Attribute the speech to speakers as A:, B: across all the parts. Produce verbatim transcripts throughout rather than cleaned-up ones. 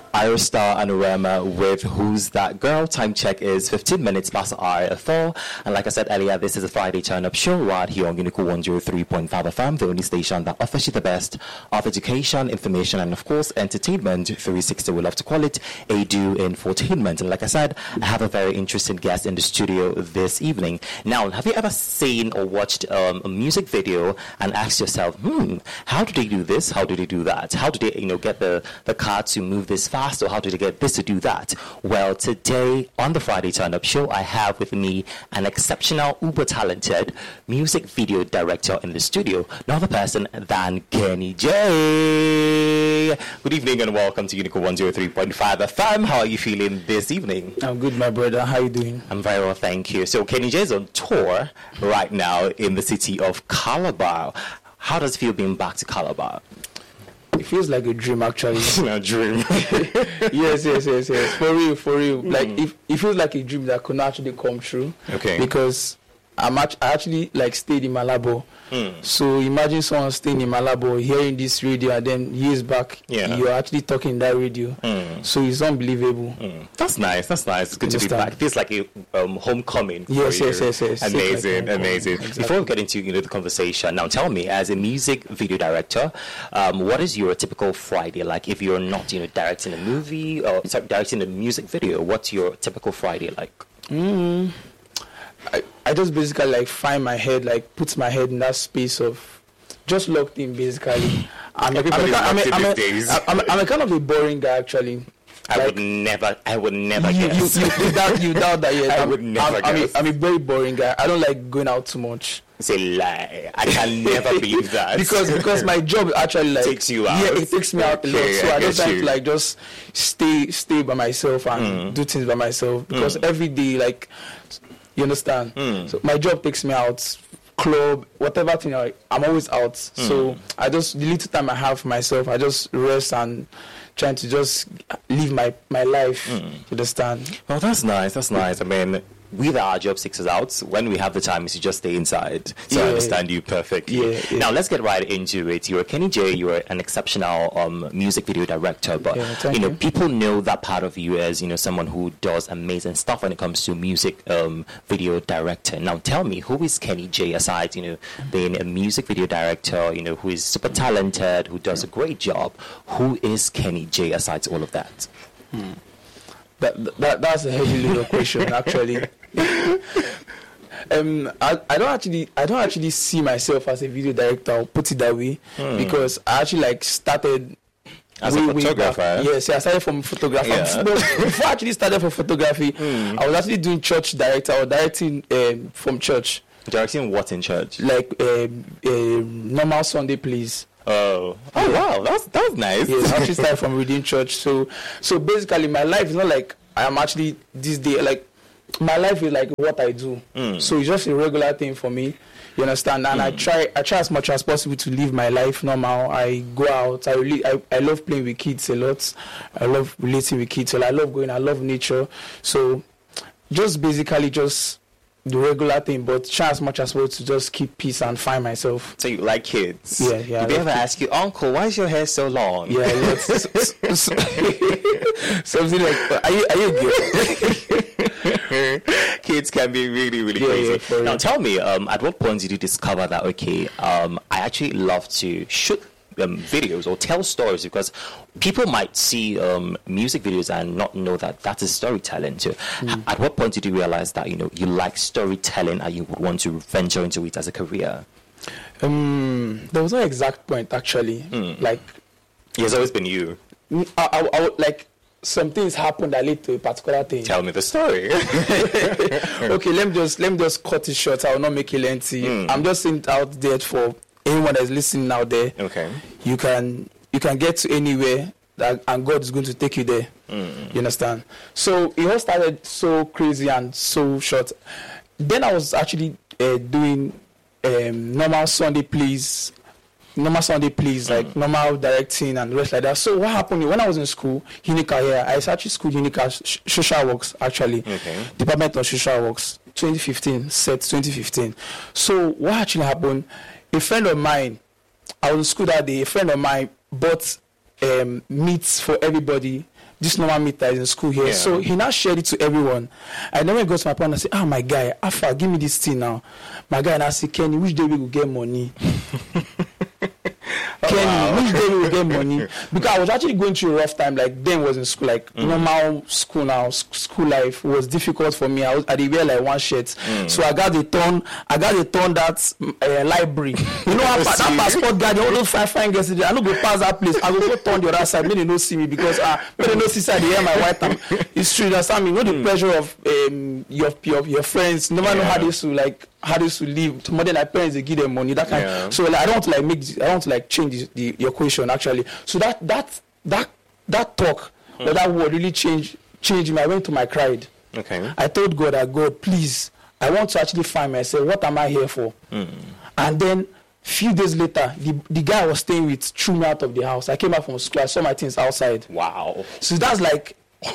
A: Iostar Anorama with Who's That Girl. Time check is fifteen minutes past hour four. And like I said earlier, this is a Friday turn-up show right here on Unico one oh three point five F M, the only station that offers you the best of education, information, and of course, entertainment. three sixty, we love to call it, A do infotainment. And like I said, I have a very interesting guest in the studio this evening. Now, have you ever seen or watched um, a music video and asked yourself, hmm, how do they do this? How do they do that? How do they, you know, get the, the car to move this fast, or how do they get this to do that? Well, today on the Friday Turn-Up Show, I have with me an exceptional, uber talented music video director in the studio, no other person than Kenny J. Good evening and welcome to Unico one oh three point five F M. How are you feeling this evening?
B: I'm good, my brother. How are you doing?
A: I'm very well, thank you. So Kenny J is on tour right now in the city of Calabar. How does it feel being back to Calabar?
B: It feels like a dream, actually.
A: A dream.
B: yes, yes, yes, yes. For real, for real. Mm. Like, it, it feels like a dream that could actually come true.
A: Okay.
B: Because I'm act- I actually, like, stayed in Malabo. Mm. So imagine someone staying in Malabo, hearing this radio, and then years back, yeah. you're actually talking that radio. Mm. So it's unbelievable.
A: Mm. That's nice. That's nice. It's good Understand. to be back. It feels like a um, homecoming.
B: Yes,
A: for
B: yes,
A: you.
B: yes, yes.
A: Amazing,
B: like
A: amazing. Exactly. Before we get into you know the conversation, now tell me, as a music video director, um, what is your typical Friday like? If you're not, you know, directing a movie or sorry, directing a music video, what's your typical Friday like?
B: Mm. I, I just basically like find my head, like put my head in that space of just locked in basically. I'm, a, I'm, a, I'm, a, I'm, a, I'm, a, I'm a kind of a boring guy actually.
A: I like, would never, I would never
B: you,
A: guess.
B: You, you, you, doubt, you doubt that yet.
A: I
B: I'm,
A: would never
B: I'm,
A: guess.
B: I'm a, I'm a very boring guy. I don't like going out too much.
A: It's a lie. I can never believe that.
B: because because my job actually like
A: takes you out.
B: Yeah, it takes me out a lot.
A: Okay,
B: so I, I just
A: you.
B: like to like just stay stay by myself and mm. do things by myself because mm. every day like you understand. Mm. So my job takes me out. Club, whatever thing, I, I'm always out. Mm. So I just, the little time I have for myself, I just rest and trying to just live my, my life. Mm. You understand?
A: Well, that's nice. That's nice. I mean, with our job takes us out. When we have the time, is to just stay inside. So
B: yeah,
A: I understand you perfectly.
B: Yeah, yeah.
A: Now let's get right into it. You're Kenny J. You're an exceptional um, music video director, but
B: yeah,
A: you know
B: you.
A: people know that part of you as you know someone who does amazing stuff when it comes to music um, video directing. Now tell me, who is Kenny J aside you know being a music video director? You know who is super talented, who does a great job. Who is Kenny J aside all of that?
B: Hmm. That, that that's a heavy little question actually. um, I, I don't actually I don't actually see myself as a video director. I'll put it that way hmm. because I actually like started
A: as way, a photographer.
B: Yes, yeah, I started from photography.
A: Yeah.
B: Before I actually started from photography, hmm. I was actually doing church director or directing um, from church.
A: Directing what in church?
B: Like um, um, normal Sunday plays.
A: Oh, oh wow, that's that's nice.
B: Yes, I actually started from reading church. So, so basically, my life is not like I am actually this day. Like my life is like what I do. Mm. So it's just a regular thing for me. You understand? And mm. I try, I try as much as possible to live my life normal. I go out. I really, I, I love playing with kids a lot. I love relating with kids. So I love going. I love nature. So, just basically just. The regular thing, but try as much as possible to just keep peace and find myself.
A: So you like kids?
B: Yeah, yeah.
A: Did they ever kids. ask you, Uncle, why is your hair so long?
B: Yeah, yes. so, so, so, something like, are you, are you good?
A: Kids can be really, really
B: yeah,
A: crazy.
B: Yeah,
A: now, tell me, um, at what point did you discover that, okay, um, I actually love to shoot Um, videos or tell stories, because people might see um, music videos and not know that that is storytelling too. Mm. At what point did you realize that you know you like storytelling and you would want to venture into it as a career?
B: Um, there was no exact point actually. Mm. Like
A: it has always been you.
B: I, I, I, like some things happened that led to a particular thing.
A: Tell me the story.
B: Okay, let me just let me just cut it short. I will not make it lengthy. Mm. I'm just saying it out there for anyone that's listening out there.
A: Okay.
B: You can you can get to anywhere that and God is going to take you there. Mm. You understand? So it all started so crazy and so short. Then I was actually uh, doing um, normal Sunday plays, normal Sunday plays, mm. like normal directing and the rest like that. So what happened when I was in school, Unica here, I started school Unica sh- Social Works actually,
A: okay.
B: Department of Social Works, twenty fifteen, set twenty fifteen. So what actually happened? A friend of mine, I was in school that day, a friend of mine bought um, meats for everybody this normal meter is in school here. Yeah. So he now shared it to everyone. And then when he goes to my parents, I say, ah, my guy, Alpha, give me this thing now. My guy, and I say, Kenny, which day we will get money? Kenny, wow. Which day we will get money? Because I was actually going through a rough time. Like, then was in school, like, mm. normal school now, school life was difficult for me. I was, I did wear like one shirt. Mm. So I got the turn, I got the turn that uh, library. You know, that, that passport guard, all those five fine girls, I don't go pass that place. I will go turn the other side. Maybe they don't see me because, uh, maybe they don't see side, they hear my white time. It's true, that's I mean, you know, the mm. pressure of um, your, your, your friends, never yeah. know how they used to, like, how they used to live. More than my parents, they give them money, that kind. Yeah. So like, I don't want to like make, I don't want to like change the, the, the equation actually. So that that that that talk mm. or that word really changed changed me. I went to my cried.
A: Okay.
B: I told God, that God, please, I want to actually find myself. What am I here for? Mm. And then few days later, the the guy I was staying with threw me out of the house. I came back from school. I saw my things outside.
A: Wow.
B: So that's like.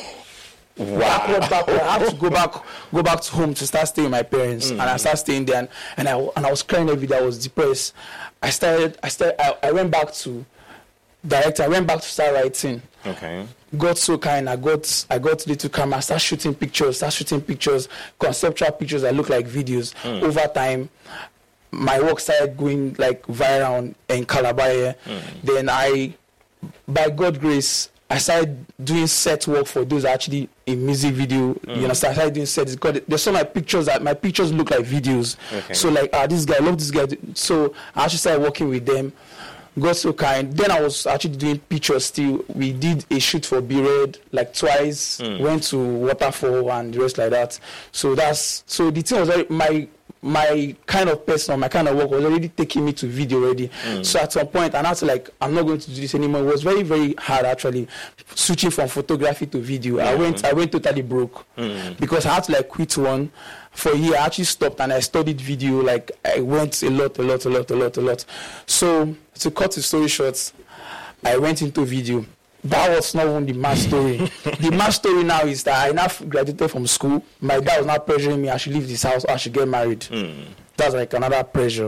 B: Wow. Backward, backward. I have to go back, go back to home to start staying with my parents, mm. and I started staying there, and, and I and I was crying every day. I was depressed. I started, I started, I, I went back to director. I went back to start writing.
A: Okay.
B: God so kind. I got, I got little camera. I started shooting pictures. Start shooting pictures, conceptual pictures that look like videos. Mm. Over time, my work started going like viral in Calabar. Mm. Then I, by God's grace, I started doing set work for those actually in music video. Mm. You know, I started doing sets because there's some of my pictures that my pictures look like videos. Okay. So like, ah, this guy, I love this guy. So I actually started working with them. God so kind. Then I was actually doing pictures still. We did a shoot for B-Red like twice. Mm. Went to Waterfall and the rest like that. So that's so the thing was very, my. my kind of person, my kind of work was already taking me to video already. Mm. So at some point, and I was like, I'm not going to do this anymore. It was very, very hard actually, switching from photography to video. Mm. I went, I went totally broke mm. because I had to like quit one for a year. I actually stopped and I studied video. Like I went a lot, a lot, a lot, a lot, a lot. So to cut the story short, I went into video. That was not even the math story. The math story now is that I now graduated from school. My dad was not pressuring me. I should leave this house or I should get married. Mm. That's like another pressure.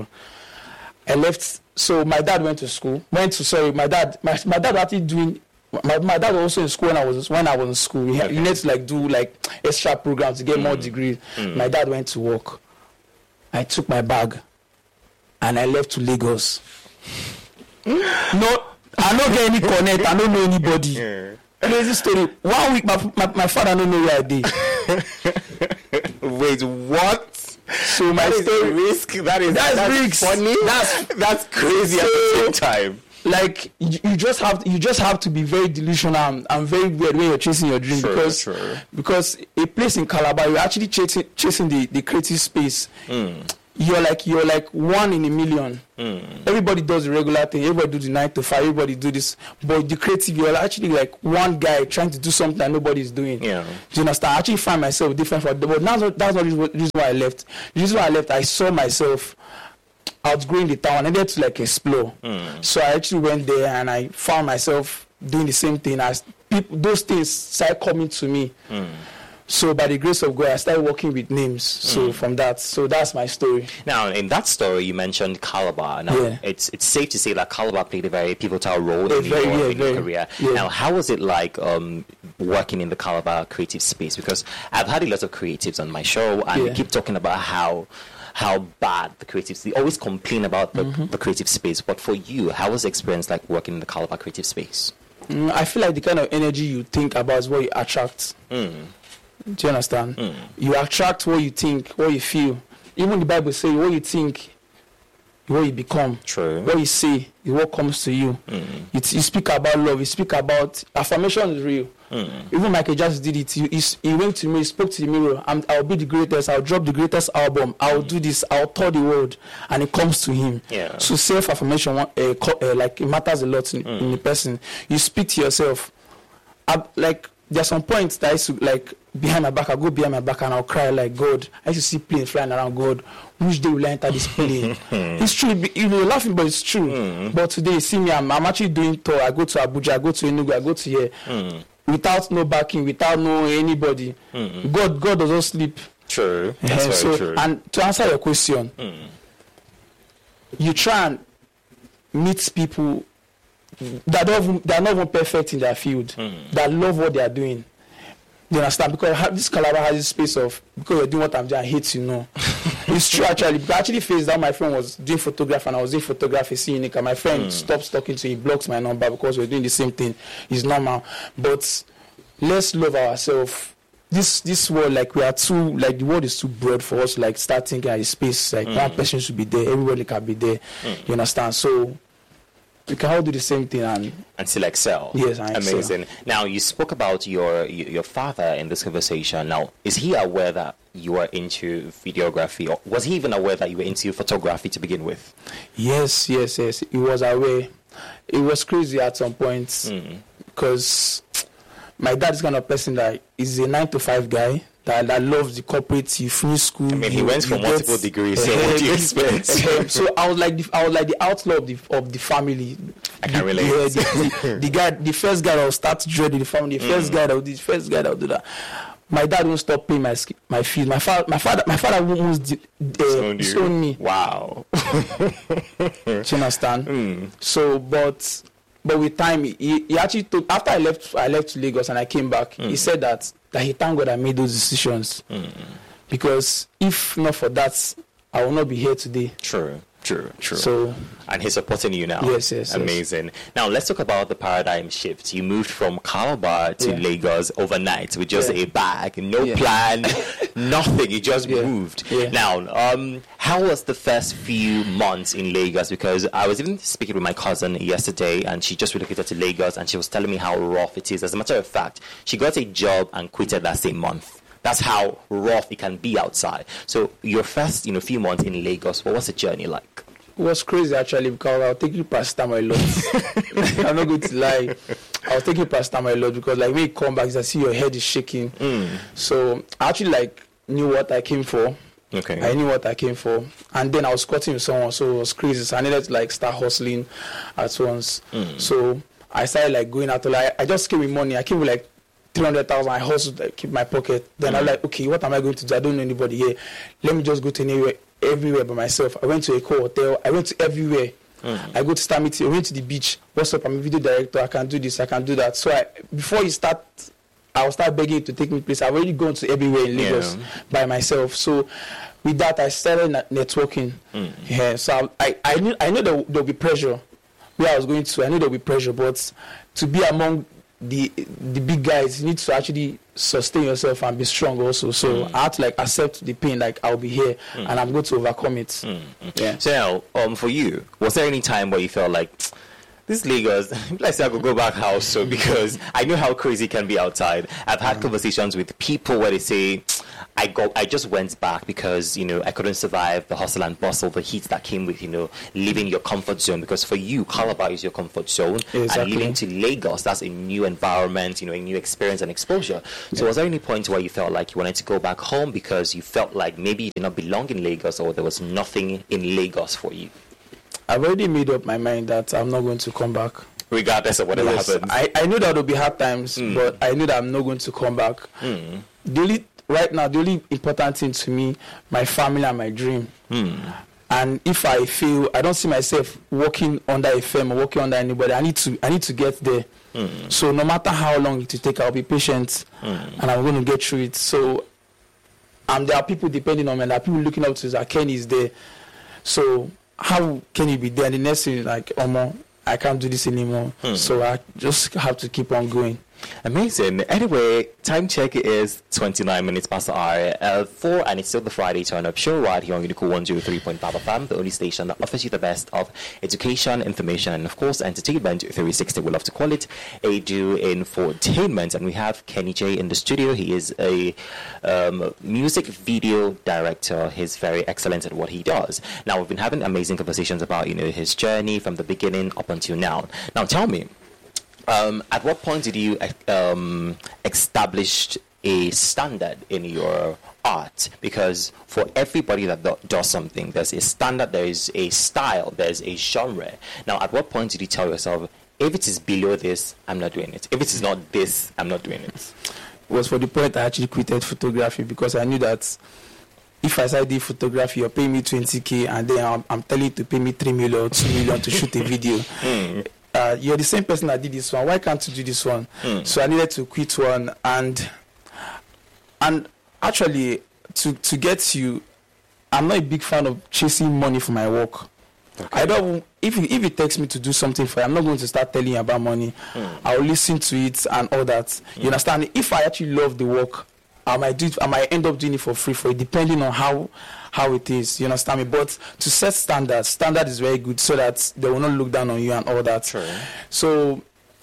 B: I left. So my dad went to school. Went to sorry. My dad. My, my dad actually doing. My, my dad was also in school when I was when I was in school. He, okay. he needed to like do like extra programs to get mm. more degrees. Mm. My dad went to work. I took my bag, and I left to Lagos. No. I don't get any connect. I don't know anybody. Yeah. Crazy story. One week, my, my, my father don't know where I did.
A: Wait, what?
B: So my
A: that
B: story
A: is risk. That is
B: that's,
A: that's
B: risk.
A: funny. That's that's crazy so, at the same time.
B: Like you, you just have you just have to be very delusional and, and very weird when you're chasing your dream. Sure, because sure. because a place in Calabar, you're actually chasing chasing the, the creative space. Mm. You're like you're like one in a million. Mm. Everybody does the regular thing. Everybody do the nine to five. Everybody do this. But the creative, you're actually like one guy trying to do something that nobody's doing. Yeah. Do you understand? I actually find myself different from. But that's not that's not the reason why I left. The reason why I left, I saw myself outgrowing the town. I needed to like explore. Mm. So I actually went there and I found myself doing the same thing. As people, those things started coming to me. Mm. So by the grace of God, I started working with names. So mm. from that, so that's my story.
A: Now, in that story, you mentioned Calabar. Now, yeah. it's it's safe to say that Calabar played a very pivotal role in, very, your, yeah, in your very, career. Yeah. Now, how was it like um, working in the Calabar creative space? Because I've had a lot of creatives on my show, and yeah. we keep talking about how how bad the creatives. They always complain about the, mm-hmm. the creative space. But for you, how was the experience like working in the Calabar creative space?
B: Mm, I feel like the kind of energy you think about is what you attract. Mm. Do you understand? Mm. You attract what you think, what you feel. Even the Bible says what you think, what you become.
A: True.
B: What you say is what comes to you. Mm. You, you speak about love. You speak about affirmation is real. Mm. Even Michael Jackson did it. He, he, he went to me, he spoke to the mirror. I'm, I'll be the greatest. I'll drop the greatest album. I'll mm. do this. I'll tour the world. And it comes to him. Yeah. So self-affirmation, uh, uh, like it matters a lot in, mm. in the person. You speak to yourself. I, like there are some points that I used to like behind my back. I go behind my back and I'll cry like, God. I used to see planes flying around. God, which day will I enter this plane? It's true. You know, you're laughing, but it's true. Mm. But today, you see me. I'm, I'm actually doing tour. I go to Abuja. I go to Enugu. I go to here. Mm. Without no backing, without no anybody. Mm. God, God doesn't sleep.
A: True. That's
B: uh,
A: very
B: so,
A: true.
B: And to answer your question, mm. you try and meet people that don't even, they're not even perfect in their field, mm. that love what they are doing. You understand? Because I have, this Calabar has this space of, because you're doing what I'm doing, I hate you, know. It's true, actually. Because I actually faced that my friend was doing photography and I was doing photography, seeing Nika. My friend mm. stops talking to him, he blocks my number because we're doing the same thing. It's normal. But let's love ourselves. This this world, like, we are too, like, the world is too broad for us to, like, start thinking at the space. Like, mm. one person should be there, everybody can be there. Mm. You understand? So, we can all do the same thing and
A: and still excel.
B: Yes, I
A: amazing.
B: Excel.
A: Now, you spoke about your your father in this conversation. Now, is he aware that you are into videography, or was he even aware that you were into photography to begin with?
B: Yes, yes, yes. He was aware. It was crazy at some point mm. because my dad is kind of person that is a nine to five guy. That, that loves the corporate, you finish school.
A: I mean, he went for multiple get, degrees, so uh, what do you expect?
B: Uh, so I was like, the, I was like the outlaw of the of the family.
A: I can
B: the,
A: relate.
B: Yeah, the, the, the guy, the first guy that will start dreading the family, the mm. first guy that will do, the first guy that will do that. My dad won't stop paying my my fees. My father, my father, my father won't uh, disown me.
A: Wow.
B: Do you understand?
A: Mm.
B: So, but but with time, he, he actually took. After I left, I left to Lagos and I came back. Mm. He said that. that he thank God I made those decisions. Mm. Because if not for that, I will not be here today.
A: True, true, true.
B: So,
A: and he's supporting you now.
B: Yes, yes.
A: Amazing.
B: Yes.
A: Now, let's talk about the paradigm shift. You moved from Calabar to yeah. Lagos overnight with just yeah. a bag, no yeah. plan, nothing. You just yeah. moved.
B: Yeah.
A: Now, um, how was the first few months in Lagos? Because I was even speaking with my cousin yesterday, and she just relocated to Lagos, and she was telling me how rough it is. As a matter of fact, she got a job and quitted that same month. That's how rough it can be outside. So, your first, you know, few months in Lagos, what was the journey like?
B: It was crazy actually because I was taking paracetamol a lot. I'm not going to lie. I was taking paracetamol a lot because like when you come back, I see your head is shaking. Mm. So I actually like knew what I came for.
A: Okay.
B: I knew what I came for, and then I was squatting with someone, so it was crazy. So I needed to like start hustling at once. Mm. So I started like going out to like I just came with money. I came with like three hundred thousand. I hustled, like, keep my pocket. Then mm. I'm like, okay, what am I going to do? I don't know anybody here. Let me just go to anywhere. Everywhere by myself. I went to a hotel. I went to everywhere. Mm. I go to Star Meeting. I went to the beach. What's up? I'm a video director. I can do this. I can do that. So I, before you start, I will start begging you to take me place. I've already gone to everywhere in Lagos yeah. by myself. So with that, I started networking. Mm. Yeah. So I, I, I knew, I knew there there'll be pressure where I was going to. I knew there'll be pressure, but to be among the the big guys, you need to actually sustain yourself and be strong also. So mm. I had to like accept the pain, like I'll be here mm. and I'm going to overcome it. Mm. Yeah.
A: So now, um, for you, was there any time where you felt like this Lagos, let's say I could go back house, so because I know how crazy it can be outside. I've had mm. conversations with people where they say, I go, I just went back because, you know, I couldn't survive the hustle and bustle, the heat that came with, you know, leaving your comfort zone. Because for you, Calabar is your comfort zone.
B: Exactly.
A: And leaving to Lagos, that's a new environment, you know, a new experience and exposure. So yeah. was there any point where you felt like you wanted to go back home because you felt like maybe you did not belong in Lagos or there was nothing in Lagos for you?
B: I've already made up my mind that I'm not going to come back.
A: Regardless of whatever yes. happens.
B: I, I knew that there would be hard times, mm. but I knew that I'm not going to come back. Mm. The only Right now, the only important thing to me, my family and my dream. Mm. And if I fail, I don't see myself working under a firm or working under anybody. I need to, I need to get there. Mm. So no matter how long it will take, I'll be patient, mm. and I'm going to get through it. So, um, there are people depending on me. There are people looking up to that Kenny is there. So how can he be there? And the next thing is like, oh no, I can't do this anymore. Mm. So I just have to keep on going.
A: Amazing. Anyway, time check is twenty-nine minutes past the hour uh, four, and it's still the Friday Turn Up Show right here on Unico one oh three point five F M, the only station that offers you the best of education, information, and of course entertainment. three sixty, we love to call it a do infotainment. And we have Kenny J in the studio. He is a um, music video director. He's very excellent at what he does. Now, we've been having amazing conversations about, you know, his journey from the beginning up until now. Now, tell me, Um, at what point did you um, establish a standard in your art? Because for everybody that do, does something, there's a standard, there is a style, there's a genre. Now, at what point did you tell yourself, if it is below this, I'm not doing it. If it is not this, I'm not doing it.
B: It was for the point I actually quitted photography because I knew that if I started doing photography, you're paying me twenty K and then I'm, I'm telling you to pay me three million or two million to shoot a video. Mm. uh, you're the same person that did this one. Why can't you do this one? Mm. So I needed to quit one, and and actually to to get you, I'm not a big fan of chasing money for my work. Okay. I don't. If it, if it takes me to do something for you, I'm not going to start telling you about money. Mm. I'll listen to it and all that. Mm. You understand? If I actually love the work, I might do it. I might end up doing it for free for it, depending on how how it is. You understand me? But to set standards, standard is very good so that they will not look down on you and all that. True. So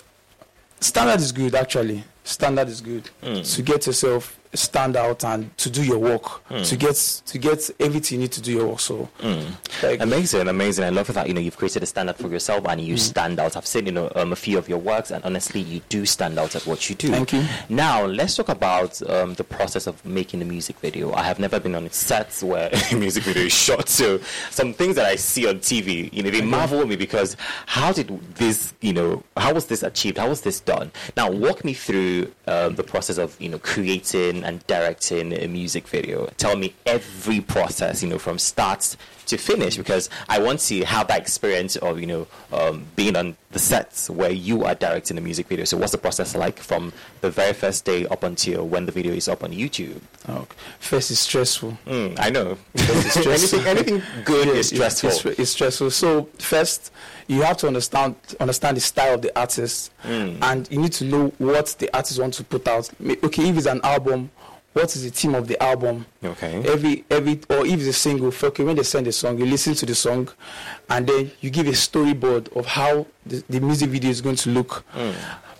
B: standard is good actually. Standard is good mm. to get yourself stand out and to do your work, mm. to get to get everything you need to do your work. So
A: mm. like, amazing, amazing. I love that, you know, you've created a standard for yourself and you mm. stand out. I've seen, you know, um, a few of your works, and honestly you do stand out at what you do.
B: Thank you.
A: Now let's talk about um, the process of making a music video. I have never been on sets where a music video is shot, so some things that I see on T V, you know, they okay. marvel me, because how did this, you know, how was this achieved? How was this done? Now walk me through um, the process of, you know, creating and directing a music video. Tell me every process, you know, from start to finish, because I want to have that experience of, you know, um, being on the sets where you are directing a music video. So what's the process like from the very first day up until when the video is up on YouTube?
B: Oh, first is stressful.
A: Mm, I know. First is stressful. anything, anything good yeah, is stressful.
B: It's, it's, it's stressful. So first, you have to understand understand the style of the artist, mm. and you need to know what the artist wants to put out. Okay, if it's an album, what is the theme of the album?
A: Okay.
B: Every every or if it's a single, okay, when they send a song, you listen to the song, and then you give a storyboard of how the, the music video is going to look. Mm.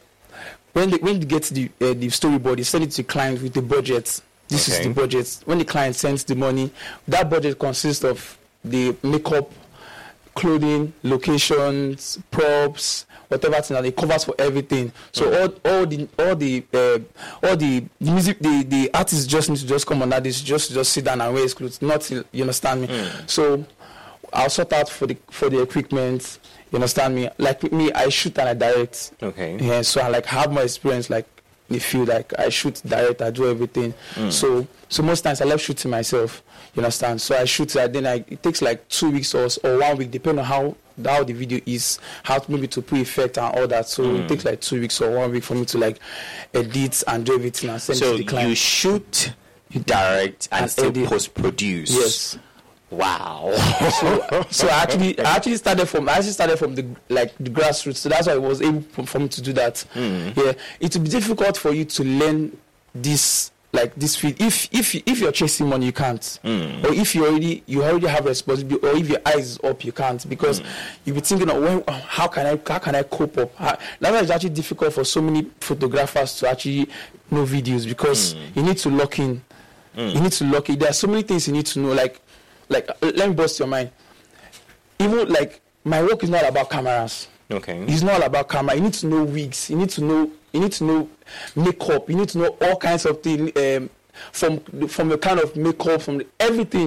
B: When they, when you get the uh, the storyboard, you send it to the client with the budget. This okay. is the budget. When the client sends the money, that budget consists of the makeup, clothing, locations, props, whatever thing, and it covers for everything. So mm. all all the all the uh, all the music the the artists just need to just come on that this just just sit down and wear his clothes. Not you understand me. Mm. So I'll sort out for the for the equipment. You understand me? Like with me, I shoot and I direct.
A: Okay.
B: Yeah. So I like have more experience like in the field. Like I shoot, direct, I do everything. Mm. So so most times I love shooting myself. You understand? So I shoot it, then I, it takes like two weeks or, or one week, depending on how how the video is, how to, maybe to put effect and all that. So mm. it takes like two weeks or one week for me to like edit and do everything and send
A: so
B: it to the client.
A: So you shoot, you direct, and, and still post-produce.
B: Yes.
A: Wow.
B: so, so I actually I actually started from I actually started from the like the grassroots. So that's why I was able for me to do that. Mm. Yeah. It will be difficult for you to learn this like this field if if if you're chasing money you can't, mm. or if you already you already have responsibility, or if your eyes is up you can't, because mm. you'll be thinking of when, how can I how can I cope up. How, that's why it's actually difficult for so many photographers to actually know videos, because mm. you need to lock in. Mm. You need to lock in. There are so many things you need to know. Like like let me bust your mind. Even like my work is not about cameras.
A: Okay.
B: It's not about camera. You need to know wigs. You need to know. You need to know makeup. You need to know all kinds of things, um, from from the kind of makeup, from the, everything.